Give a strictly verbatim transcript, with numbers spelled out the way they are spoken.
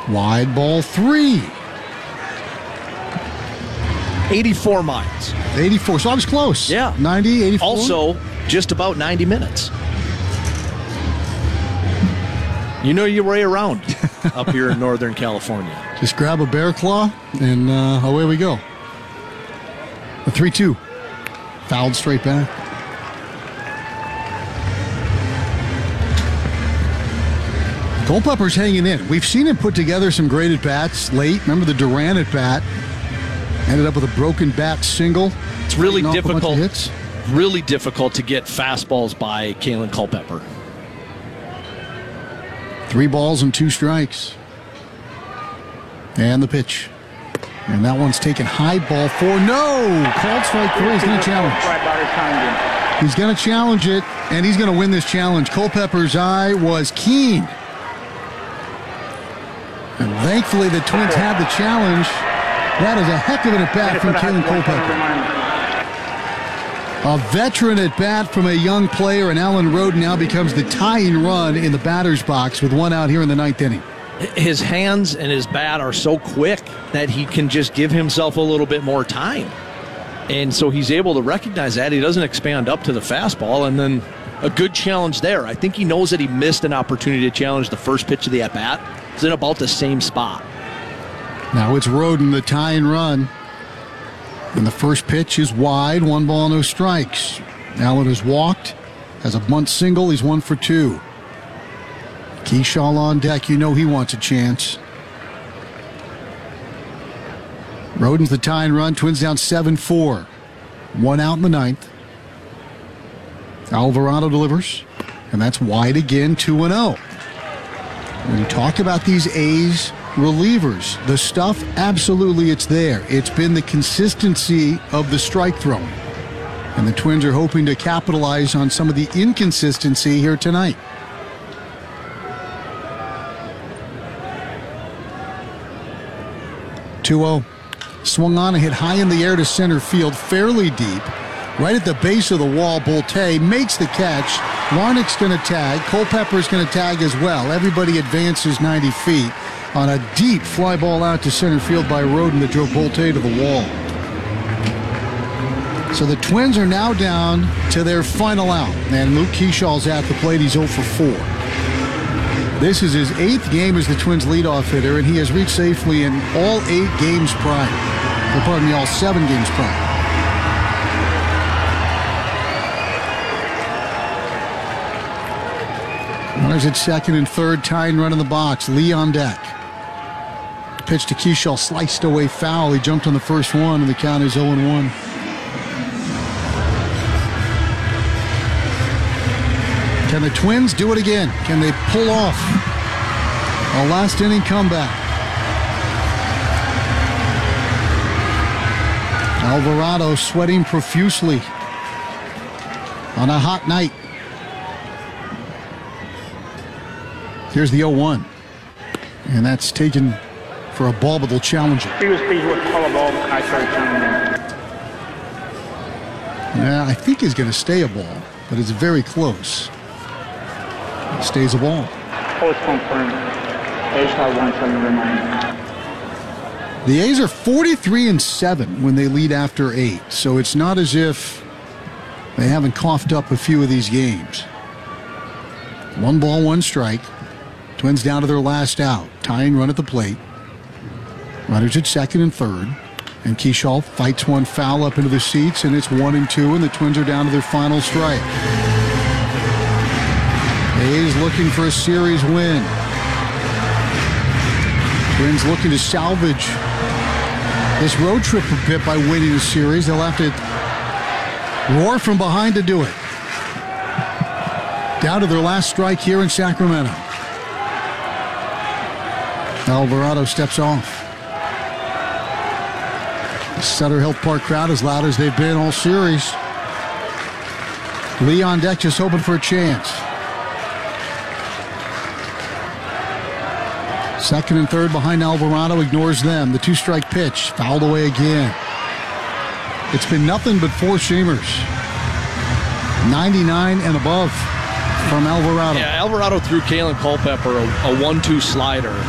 Wide ball three. eighty-four miles. eighty-four, so I was close. Yeah. ninety, eighty-four. Also, just about ninety minutes. You know your way around up here in Northern California. Just grab a bear claw, and uh, away we go. A three two. Fouled straight back. Culpepper's hanging in. We've seen him put together some great at-bats late. Remember the Duran at-bat? Ended up with a broken bat single. It's really Off a bunch of difficult. hits. Really difficult to get fastballs by Kalen Culpepper. Three balls and two strikes. And the pitch. And that one's taken high, ball four. No! Called strike three. He's going to challenge. He's going to challenge it, and he's going to win this challenge. Culpepper's eye was keen. And thankfully, the Twins had the challenge. That is a heck of an at-bat from Kalen Culpepper. A veteran at-bat from a young player, and Alan Roden now becomes the tying run in the batter's box with one out here in the ninth inning. His hands and his bat are so quick that he can just give himself a little bit more time. And so he's able to recognize that. He doesn't expand up to the fastball, and then a good challenge there. I think he knows that he missed an opportunity to challenge the first pitch of the at-bat. It's in about the same spot. Now it's Roden, the tying run. And the first pitch is wide, one ball, no strikes. Allen has walked, has a bunt single, he's one for two. Keyshaw on deck, you know he wants a chance. Roden's the tying run, Twins down seven four. One out in the ninth. Alvarado delivers, and that's wide again, two and oh. When you talk about these A's relievers, the stuff, absolutely it's there. It's been the consistency of the strike throwing. And the Twins are hoping to capitalize on some of the inconsistency here tonight. two oh. Swung on and hit high in the air to center field, fairly deep. Right at the base of the wall, Bolte makes the catch. Larnach's going to tag. Culpepper's going to tag as well. Everybody advances ninety feet on a deep fly ball out to center field by Roden that drove Bolte to the wall. So the Twins are now down to their final out. And Luke Keeshaw's at the plate. He's oh for four. This is his eighth game as the Twins' leadoff hitter, and he has reached safely in all eight games prior. Or pardon me, all seven games prior. Runners at second and third, tying run in the box. Lee on deck. Pitch to Keyshaw, sliced away foul. He jumped on the first one, and the count is oh and one. Can the Twins do it again? Can they pull off a last inning comeback? Alvarado sweating profusely on a hot night. Here's the oh one. And that's taken for a ball, but they'll challenge it. He was pleased with the color ball. I started challenging him. Yeah, I think he's going to stay a ball, but it's very close. It stays a ball. Oh, it's confirmed. A's have one seven remaining. The A's are forty-three and seven when they lead after eight, so it's not as if they haven't coughed up a few of these games. One ball, one strike. Twins down to their last out. Tying run at the plate. Runners at second and third. And Keyshaw fights one foul up into the seats, and it's one and two, and the Twins are down to their final strike. A's looking for a series win. Twins looking to salvage this road trip a bit by winning the series. They'll have to roar from behind to do it. Down to their last strike here in Sacramento. Alvarado steps off. The Sutter Health Park crowd as loud as they've been all series. Lee on deck just hoping for a chance. Second and third behind Alvarado, ignores them. The two-strike pitch, fouled away again. It's been nothing but four-seamers. ninety-nine and above from Alvarado. Yeah, Alvarado threw Kalen Culpepper a, a one two slider.